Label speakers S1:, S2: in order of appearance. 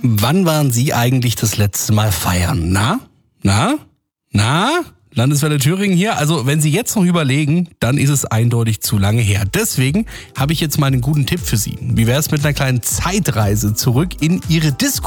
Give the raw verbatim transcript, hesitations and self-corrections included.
S1: Wann waren Sie eigentlich das letzte Mal feiern? Na? Na? Na? Landeswelle Thüringen hier. Also wenn Sie jetzt noch überlegen, dann ist es eindeutig zu lange her. Deswegen habe ich jetzt mal einen guten Tipp für Sie. Wie wäre es mit einer kleinen Zeitreise zurück in Ihre Disco?